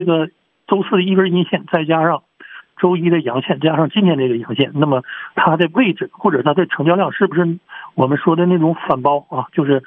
这个周四的一根阴线，再加上周一的阳线，加上今天这个阳线，那么它的位置或者它的成交量是不是我们说的那种反包啊？就是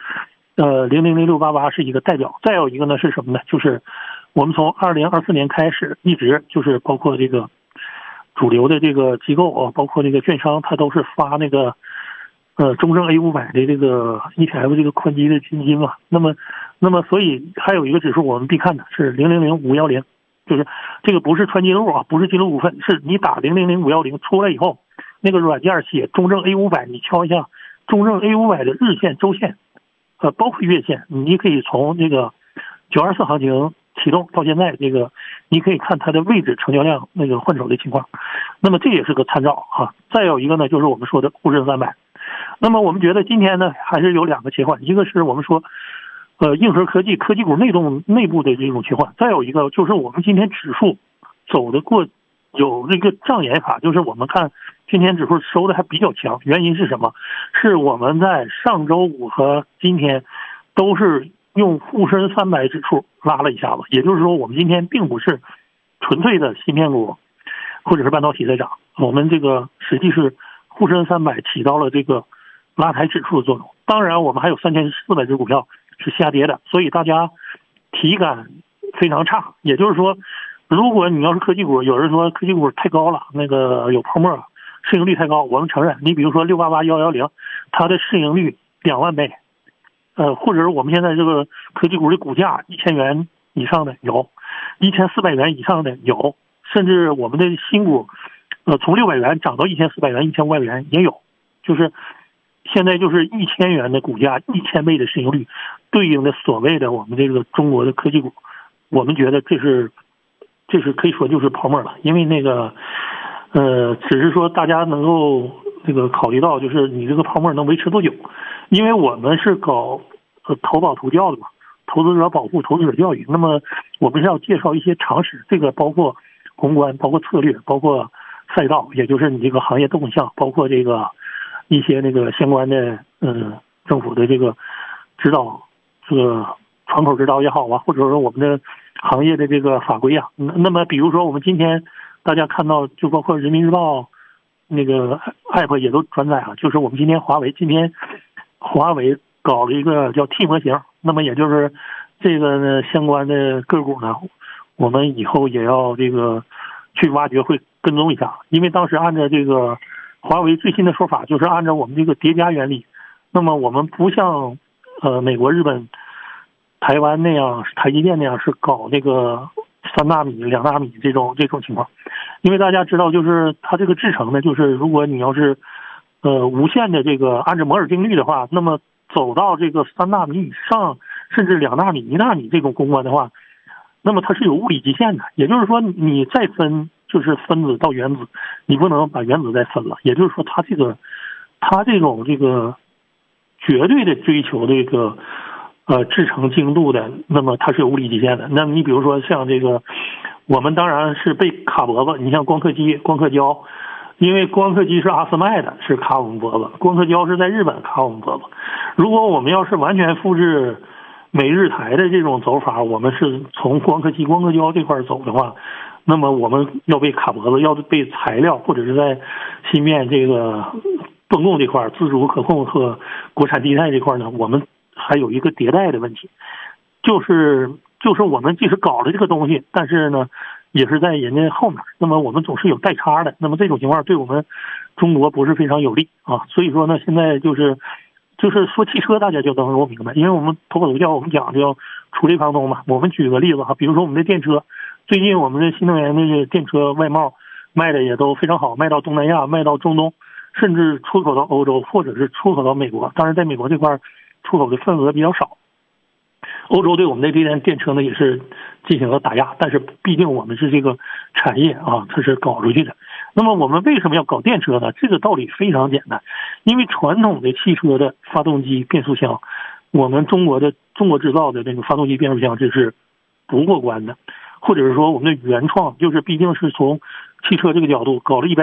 000688是一个代表。再有一个呢是什么呢？就是我们从2024年开始一直就是包括这个主流的这个机构啊，包括这个券商，它都是发那个中证 A500的这个 ETF 这个宽基的基金嘛。那么所以还有一个指数我们必看的是000510，就是这个不是川金路啊，不是金鹿股份，是你打000510出来以后，那个软件写中证 A500，你敲一下中证 A500 的日线、周线，包括月线，你可以从这个924行情启动到现在，这个你可以看它的位置、成交量那个换手的情况。那么这也是个参照啊。再有一个呢，就是我们说的沪深300。那么我们觉得今天呢，还是有两个切换，一个是我们说硬核科技股内部的这种切换，再有一个就是我们今天指数走得过有这个障眼法，就是我们看今天指数收的还比较强，原因是什么？是我们在上周五和今天都是用沪深300指数拉了一下子，也就是说我们今天并不是纯粹的芯片股或者是半导体在涨，我们这个实际是沪深300起到了这个拉抬指数的作用。当然我们还有3400只股票是下跌的，所以大家体感非常差。也就是说，如果你要是科技股，有人说科技股太高了，那个有泡沫，市盈率太高，我们承认。你比如说688110，它的市盈率2万倍，或者是我们现在这个科技股的股价1000元以上的有，1400元以上的有，甚至我们的新股，从600元涨到1400元、1500元也有，就是现在就是1000元的股价，1000倍的市盈率，对应的所谓的我们这个中国的科技股，我们觉得这是可以说就是泡沫了。因为那个只是说大家能够这个考虑到，就是你这个泡沫能维持多久。因为我们是搞投保投教的嘛，投资者保护、投资者教育，那么我们是要介绍一些常识，这个包括宏观，包括策略，包括赛道，也就是你这个行业动向，包括这个一些那个相关的政府的这个指导，这个窗口指导也好啊，或者说我们的行业的这个法规啊。那么比如说我们今天大家看到，就包括人民日报那个 app 也都转载了，就是我们今天华为搞了一个叫 T 模型，那么也就是这个呢相关的个股呢，我们以后也要这个去挖掘，会跟踪一下。因为当时按照这个华为最新的说法，就是按照我们这个叠加原理，那么我们不像美国、日本、台湾那样，台积电那样是搞那个3纳米、2纳米这种情况。因为大家知道，就是它这个制程呢，就是如果你要是无限的这个按照摩尔定律的话，那么走到这个3纳米以上，甚至2纳米、1纳米这种攻关的话，那么它是有物理极限的。也就是说，你再分就是分子到原子，你不能把原子再分了。也就是说，它这种这个绝对的追求这个制程精度的，那么它是有物理极限的。那么你比如说像这个，我们当然是被卡脖子。你像光刻机、光刻胶，因为光刻机是阿斯麦的，是卡我们脖子；光刻胶是在日本卡我们脖子。如果我们要是完全复制美日台的这种走法，我们是从光刻机、光刻胶这块走的话，那么我们要被卡脖子，要被材料或者是在芯片这个动供这块自主可控和国产地带这块呢，我们还有一个迭代的问题，就是我们即使搞了这个东西，但是呢也是在人家后面，那么我们总是有代差的，那么这种情况对我们中国不是非常有利啊。所以说呢，现在就是说汽车大家就能够明白，因为我们投保投教，我们讲就要触类旁通嘛。我们举个例子哈，比如说我们的电车，最近我们的新能源的电车外贸卖的也都非常好，卖到东南亚，卖到中东，甚至出口到欧洲，或者是出口到美国。当然在美国这块出口的份额比较少，欧洲对我们的这电车呢也是进行了打压，但是毕竟我们是这个产业啊，它是搞出去的。那么我们为什么要搞电车呢？这个道理非常简单，因为传统的汽车的发动机、变速箱，我们中国制造的那个发动机、变速箱这是不过关的，或者是说我们的原创，就是毕竟是从汽车这个角度搞了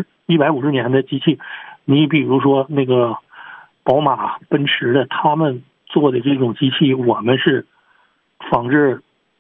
150年的机器。你比如说那个宝马、奔驰的，他们做的这种机器，我们是仿制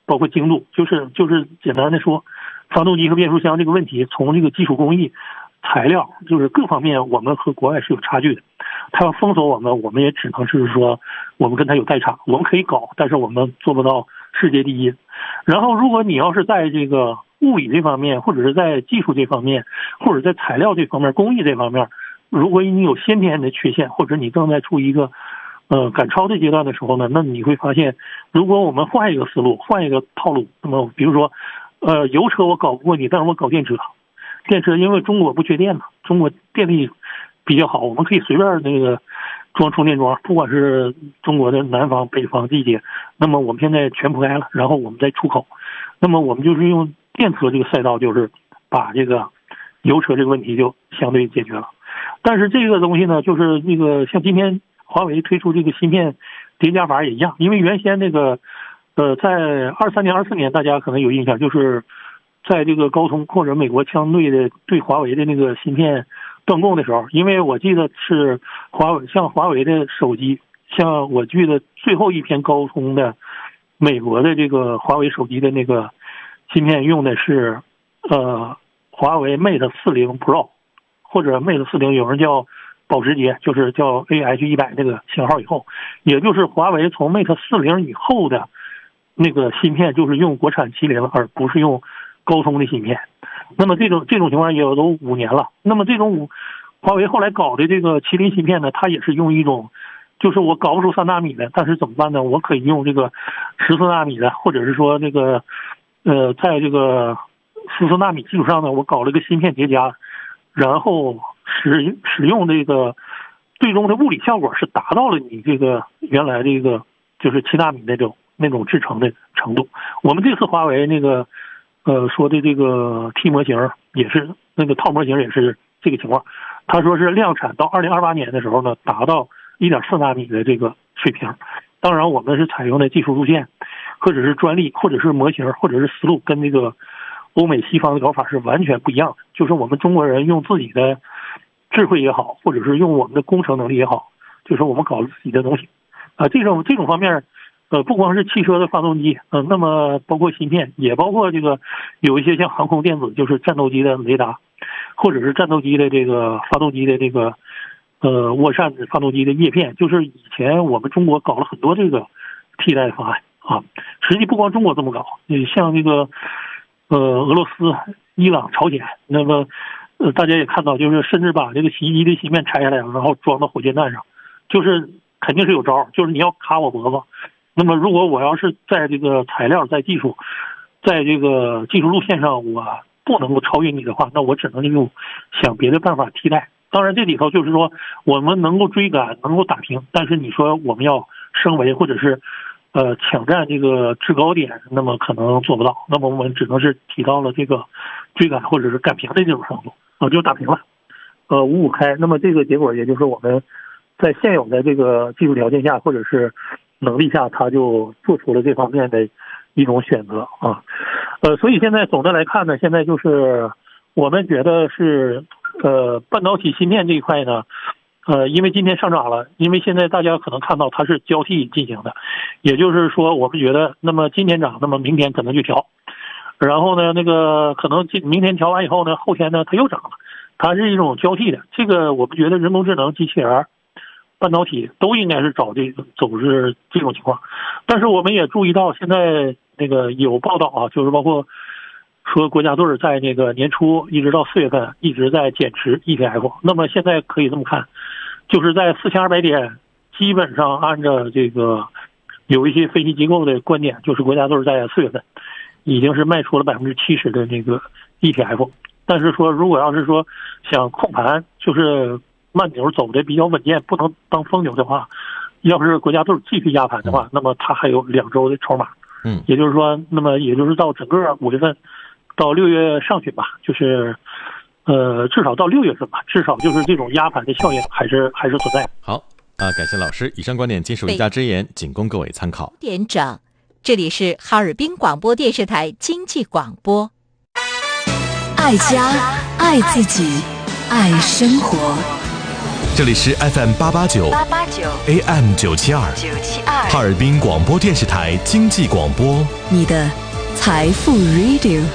包括精度，就是简单的说，发动机和变速箱这个问题，从这个技术工艺、材料，就是各方面，我们和国外是有差距的。他要封锁我们也只能是说我们跟他有代差，我们可以搞，但是我们做不到世界第一。然后，如果你要是在这个物理这方面，或者是在技术这方面，或者在材料这方面、工艺这方面，如果你有先天的缺陷，或者你正在处于一个赶超的阶段的时候呢，那你会发现，如果我们换一个思路，换一个套路，那么比如说，油车我搞不过你，但是我搞电车，因为中国不缺电嘛，中国电力比较好，我们可以随便那个装充电桩，不管是中国的南方、北方地界，那么我们现在全铺开了，然后我们再出口，那么我们就是用电车这个赛道，就是把这个油车这个问题就相对解决了。但是这个东西呢，就是那个像今天华为推出这个芯片叠加法也一样，因为原先那个在23年、24年，大家可能有印象，就是在这个高通或者美国相对的对华为的那个芯片断供的时候，因为我记得是华为的手机，像我记得最后一篇高通的美国的这个华为手机的那个芯片用的是华为 Mate 40 Pro 或者 Mate 40，有人叫保时捷，就是叫 AH100 这个型号以后，也就是华为从 Mate 40以后的那个芯片就是用国产麒麟，而不是用高通的芯片。那么这种情况也有都5年了。那么这种华为后来搞的这个麒麟芯片呢，它也是用一种，就是我搞不出3纳米的，但是怎么办呢？我可以用这个14纳米的，或者是说这个在这个14纳米基础上呢，我搞了个芯片叠加，然后使用这个最终的物理效果是达到了你这个原来这个就是7纳米那种制程的程度。我们这次华为那个说的这个 T 模型也是那个套模型也是这个情况，他说是量产到2028年的时候呢，达到1.4纳米的这个水平。当然我们是采用的技术路线，或者是专利，或者是模型，或者是思路，跟这个欧美西方的搞法是完全不一样的。就是我们中国人用自己的智慧也好，或者是用我们的工程能力也好，就是我们搞自己的东西这种方面不光是汽车的发动机那么包括芯片，也包括这个有一些像航空电子，就是战斗机的雷达，或者是战斗机的这个发动机的这个涡扇子发动机的叶片，就是以前我们中国搞了很多这个替代方案实际不光中国这么搞，你像这个俄罗斯、伊朗、朝鲜，那么大家也看到，就是甚至把这个洗衣机的芯片拆下来，然后装到火箭弹上，就是肯定是有招，就是你要卡我脖子。那么如果我要是在这个材料、在技术、在这个技术路线上我不能够超越你的话，那我只能用想别的办法替代。当然这里头就是说我们能够追赶，能够打平，但是你说我们要升维或者是抢占这个制高点，那么可能做不到，那么我们只能是提到了这个追赶或者是赶平的这种程度就打平了5-5开。那么这个结果也就是我们在现有的这个技术条件下或者是能力下，他就做出了这方面的一种选择所以现在总的来看呢，现在就是我们觉得是半导体芯片这一块呢因为今天上涨了，因为现在大家可能看到它是交替进行的，也就是说我们觉得那么今天涨，那么明天可能就调，然后呢那个可能明天调完以后呢，后天呢它又涨了，它是一种交替的。这个我们觉得人工智能、机器人、半导体都应该是走是这种情况。但是我们也注意到现在那个有报道就是包括说国家队在那个年初一直到4月份一直在减持 ETF， 那么现在可以这么看，就是在4200点，基本上按照这个有一些分析机构的观点，就是国家队在4月份已经是卖出了70%的那个 ETF。但是说如果要是说想控盘，就是慢牛走的比较稳健，不能当疯牛的话，要是国家队继续压盘的话，那么它还有2周的筹码。也就是说，那么也就是到整个5月份到6月上旬吧，就是至少到6月份吧，至少就是这种压盘的效应还是存在。 好感谢老师，以上观点仅属一家之言，仅供各位参考。 点整，这里是哈尔滨广播电视台经济广播。爱家，爱自己，爱生活。 这里是 FM 889 AM 972哈尔滨广播电视台经济广播， 你的财富 Radio。